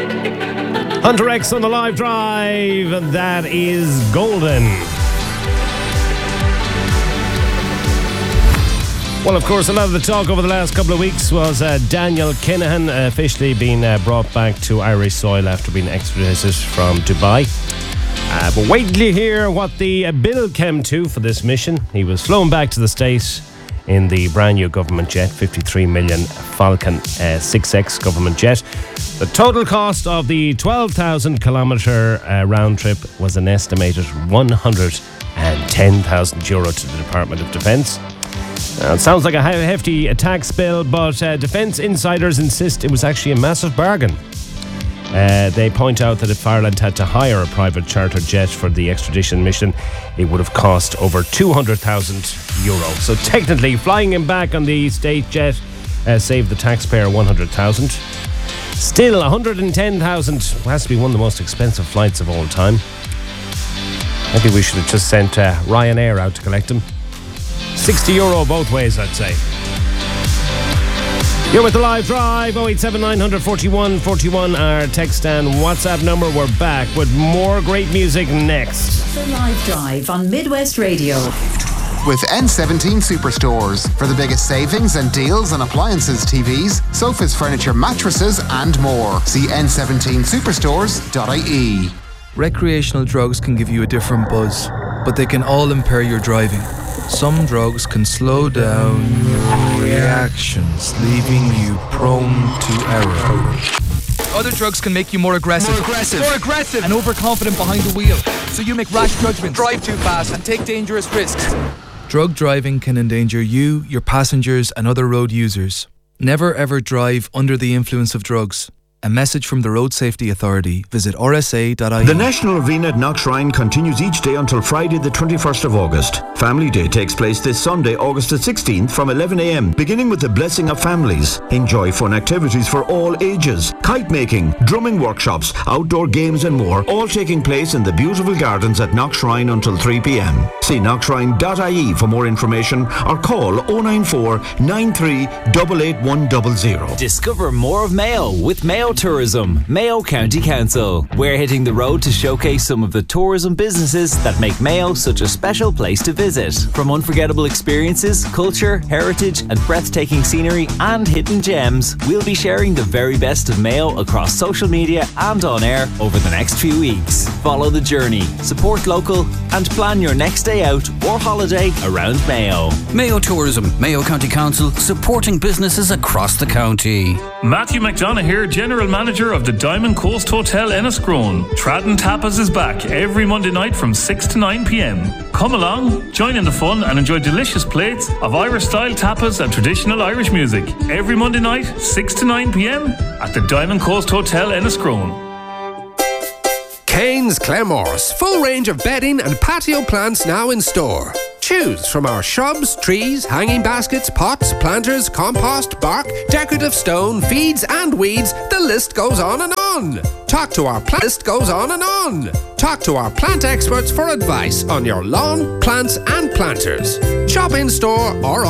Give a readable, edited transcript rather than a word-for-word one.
Hunter X on the live drive, and that is Golden. Well, of course, a lot of the talk over the last couple of weeks was Daniel Kinahan officially being brought back to Irish soil after being extradited from Dubai. But wait till you hear what the bill came to for this mission. He was flown back to the States in the brand new government jet, 53 million Falcon 6X government jet. The total cost of the 12,000 kilometre round trip was an estimated €110,000 to the Department of Defence. It sounds like a hefty tax bill, but defence insiders insist it was actually a massive bargain. They point out that if Ireland had to hire a private charter jet for the extradition mission, it would have cost over €200,000. So technically, flying him back on the state jet saved the taxpayer $100,000. Still, $110,000 has to be one of the most expensive flights of all time. Maybe we should have just sent Ryanair out to collect him. €60 both ways, I'd say. You're with the live drive, 087 900 41 41, our text and WhatsApp number. We're back with more great music next. The live drive on Midwest Radio. With N17 Superstores for the biggest savings and deals on appliances, TVs, sofas, furniture, mattresses and more. See n17superstores.ie. Recreational drugs can give you a different buzz, but they can all impair your driving. Some drugs can slow down your reactions, leaving you prone to error. Other drugs can make you more aggressive, and overconfident behind the wheel. So you make rash judgments, drive too fast, and take dangerous risks. Drug driving can endanger you, your passengers, and other road users. Never ever drive under the influence of drugs. A message from the Road Safety Authority. Visit rsa.ie. The National Novena at Knockshrine continues each day until Friday the 21st of August. Family Day takes place this Sunday, August the 16th from 11 a.m, beginning with the Blessing of Families. Enjoy fun activities for all ages. Kite making, drumming workshops, outdoor games and more, all taking place in the beautiful gardens at Knockshrine until 3 p.m. See knockshrine.ie for more information or call 094 93 88100. Discover more of Mayo with Mayo Tourism, Mayo County Council. We're hitting the road to showcase some of the tourism businesses that make Mayo such a special place to visit. From unforgettable experiences, culture, heritage and breathtaking scenery and hidden gems, we'll be sharing the very best of Mayo across social media and on air over the next few weeks. Follow the journey, support local and plan your next day out or holiday around Mayo. Mayo Tourism, Mayo County Council, supporting businesses across the county. Matthew McDonough here, General Manager of the Diamond Coast Hotel Enniscrone. Tradden Tapas is back every Monday night from 6 to 9 p.m. Come along, join in the fun and enjoy delicious plates of Irish-style tapas and traditional Irish music. Every Monday night, 6 to 9 p.m. at the Diamond Coast Hotel Enniscrone. Kane's Claremorris. Full range of bedding and patio plants now in store. Choose from our shrubs, trees, hanging baskets, pots, planters, compost, bark, decorative stone, feeds and weeds. The list goes on and on. Talk to our plant experts for advice on your lawn, plants and planters. Shop in store or